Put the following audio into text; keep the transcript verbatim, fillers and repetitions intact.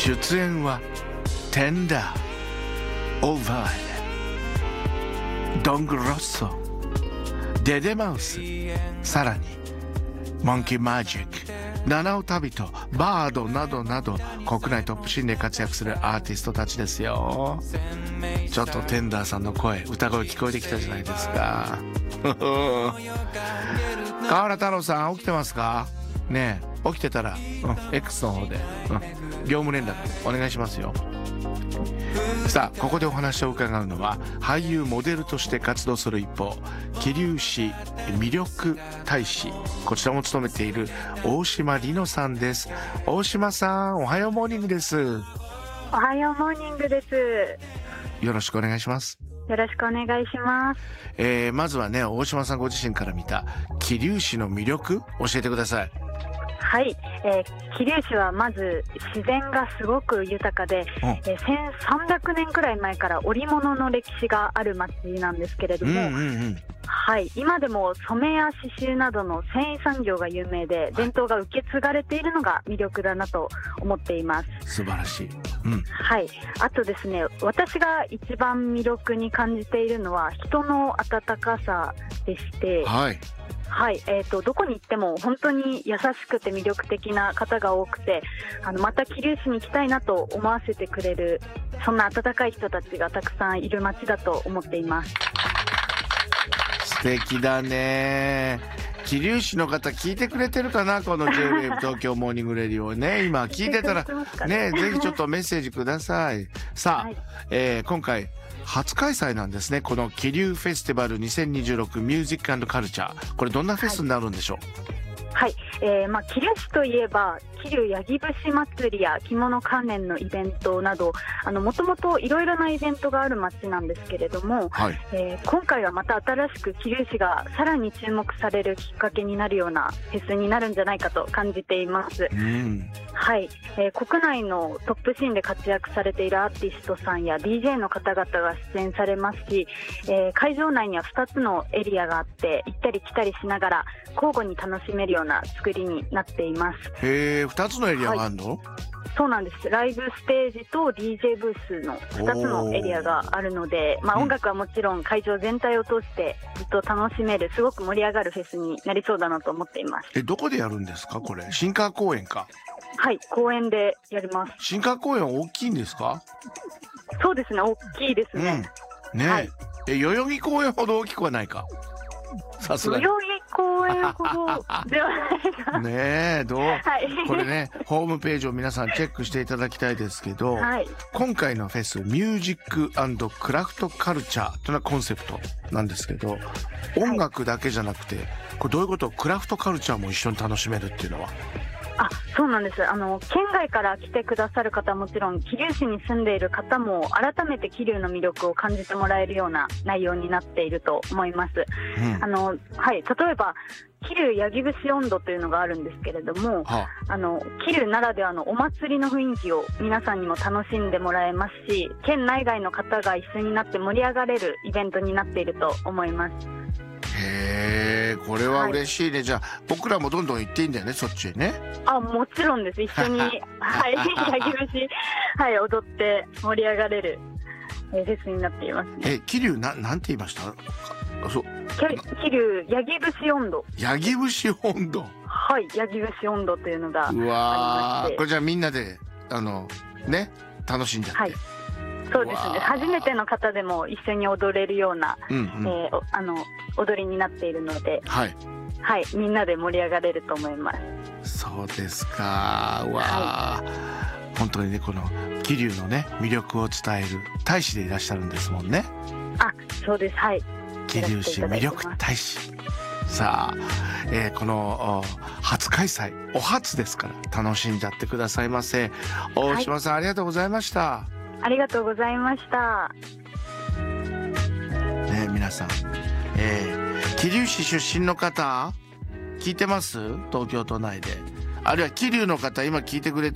出演はテンダー、オーバードングロッソ、デデマウス、さらにモンキーマジック、七尾旅人、バードなどなど国内トップシーンで活躍するアーティストたちですよ。ちょっとテンダーさんの声、歌声聞こえてきたじゃないですか。河原太郎さん起きてますかねえ、起きてたら、うん、X の方で、うん、業務連絡お願いしますよ。さあ、ここでお話を伺うのは俳優モデルとして活動する一方、桐生市魅力大使、こちらも務めている大島里乃さんです。大島さん、おはようモーニングです。 おはようモーニングです。 よろしくお願いします。 よろしくお願いします。 えー、まずはね、大島さんご自身から見た桐生市の魅力教えてください。 はい、えー、桐生市はまず自然がすごく豊かで、うん、えー、せんさんびゃくねんくらい前から織物の歴史がある町なんですけれども、うんうんうん、はい、今でも染めや刺繍などの繊維産業が有名で、伝統が受け継がれているのが魅力だなと思っています。 素晴らしい、うん、 はい、あとですね、私が一番魅力に感じているのは人の温かさでして、 はいはい、えーと、どこに行っても本当に優しくて魅力的な方が多くて、あのまた桐生市に行きたいなと思わせてくれる、そんな温かい人たちがたくさんいる街だと思っています。 素敵だね。桐生市の方聞いてくれてるかな、この ジェイウェーブ 東京モーニングレディオね。今聞いてたらね、ぜひちょっとメッセージください。さあ、はい、えー、今回初開催なんですね、この桐生フェスティバルにせんにじゅうろくミュージック&カルチャー。これどんなフェスになるんでしょう？ はい、えーまあ、桐生市といえば桐生ヤギ節祭りや着物関連のイベントなど、もともといろいろなイベントがある町なんですけれども、はい、えー、今回はまた新しく桐生市がさらに注目されるきっかけになるようなフェスになるんじゃないかと感じています。うん、はい、えー、国内のトップシーンで活躍されているアーティストさんや ディージェー の方々が出演されますし、えー、会場内にはふたつのエリアがあって、行ったり来たりしながら交互に楽しめるような作りになっています。 へー、ふたつのエリアがあるの？はい、 そうなんです。ライブステージと ディージェー ブースのふたつのエリアがあるので、まあ、音楽はもちろん会場全体を通してずっと楽しめる、すごく盛り上がるフェスになりそうだなと思っています。 え、どこでやるんですかこれ？新川公園か？ はい、公園でやります。 新川公園は大きいんですか？ そうですね、大きいですね。 うん、ねえ、はい、え、代々木公園ほど大きくはないか？さすがに代々木公園ほどではないかねえ、どう、はい、これね、ホームページを皆さんチェックしていただきたいですけど、はい、今回のフェスミュージック&クラフトカルチャーというのはコンセプトなんですけど、音楽だけじゃなくて、これどういうこと？クラフトカルチャーも一緒に楽しめるっていうのは？ あ、そうなんです。あの県外から来てくださる方はもちろん、桐生市に住んでいる方も改めて桐生の魅力を感じてもらえるような内容になっていると思います。うん、あのはい、例えば桐生ヤギ節音頭というのがあるんですけれども、はあ、あの桐生ならではのお祭りの雰囲気を皆さんにも楽しんでもらえますし、県内外の方が一緒になって盛り上がれるイベントになっていると思います。 へー、これは嬉しいね。はい、じゃあ僕らもどんどん行っていいんだよね、そっちへね。 あ、もちろんです。一緒にはい、ヤギ節、はい、踊って盛り上がれるフェスになっていますね。 え、桐生な、なんて言いました？そう、 桐生ヤギ節音頭。 ヤギ節音頭。 はい、ヤギ節音頭というのがありまして。 うわー、これじゃあみんなであのね、楽しんじゃって。はい、 そうですね。初めての方でも一緒に踊れるような、うんうん、えー、あの踊りになっているので、はい、はい、みんなで盛り上がれると思います。 そうですか。わあ、はい、本当にね、この桐生のね魅力を伝える大使でいらっしゃるんですもんね。 あ、そうです。はい。 桐生市魅力大使。さあ、えー、この初開催、お初ですから楽しんじゃってくださいませ。大島さん、はい、ありがとうございました。 ありがとうございました。 ね、皆さん、えー、桐生市出身の方聞いてます？東京都内で。あるいは桐生の方今聞いてくれて